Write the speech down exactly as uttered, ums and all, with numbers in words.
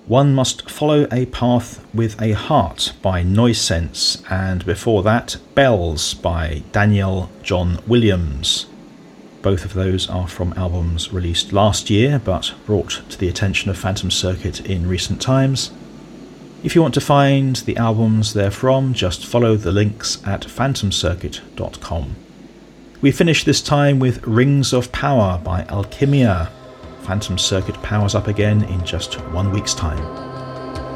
One Must Follow a Path with a Heart by Noise Sense, and before that, Bells by Daniel John Williams. Both of those are from albums released last year but brought to the attention of Phantom Circuit in recent times. If you want to find the albums they're from, just follow the links at phantom circuit dot com. We finish this time with Rings of Power by Alchemia. Phantom Circuit powers up again in just one week's time.